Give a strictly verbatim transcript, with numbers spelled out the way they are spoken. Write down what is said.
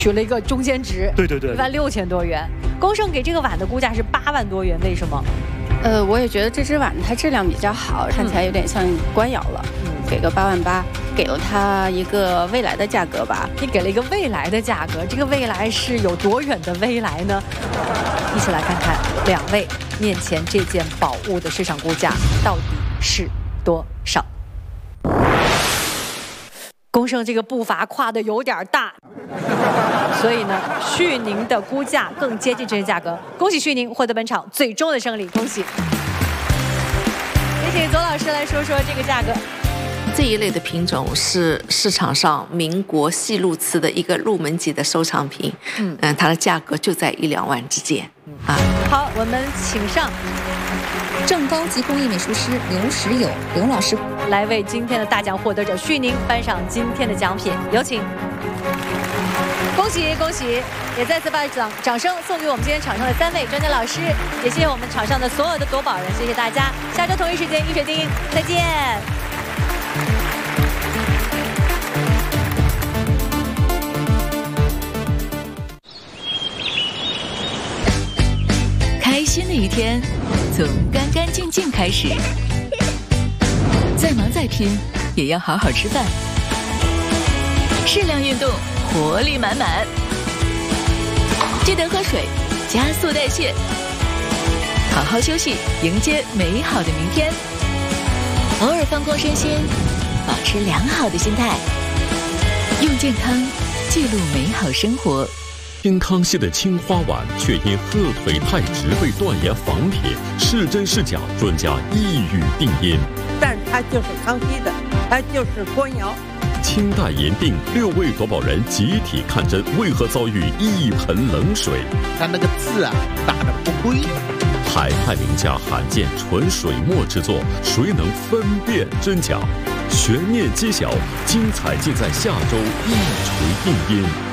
取了一个中间值， 对对对， 一万六千多元。高盛给这个碗的估价是八万多元，为什么？ 呃，我也觉得这只碗它质量比较好，看起来有点像官窑了，嗯，给个八万八，给了它一个未来的价格吧。 你给了一个未来的价格，这个未来是有多远的未来呢？一起来看看两位面前这件宝物的市场估价到底是多少。高盛这个步伐跨得有点大，所以呢，旭宁的估价更接近这些价格。恭喜旭宁获得本场最终的胜利，恭喜！也请左老师来说说这个价格。 这一类的品种是市场上民国细路瓷的一个入门级的收藏品，嗯嗯，它的价格就在一两万之间，啊。 好，我们请上正高级工艺美术师刘石友刘老师来为今天的大奖获得者旭宁颁上今天的奖品，有请。恭喜恭喜！也再次把掌掌声送给我们今天场上的三位专家老师，也谢谢我们场上的所有的夺宝人，谢谢大家。下周同一时间一水晶再见。 开心的一天从干干净净开始，再忙再拼也要好好吃饭，适量运动，活力满满，记得喝水，加速代谢，好好休息，迎接美好的明天。偶尔放空身心，保持良好的心态，用健康记录美好生活。 听康熙的青花碗，却因鹤腿太直被断言仿品，是真是假，专家一语定音。 但它就是康熙的，它就是官窑。 清代银锭，六位夺宝人集体看真，为何遭遇一盆冷水？ 他那个字啊，打得不规。 海派名家罕见纯水墨之作，谁能分辨真假？悬念揭晓，精彩尽在下周一锤定音。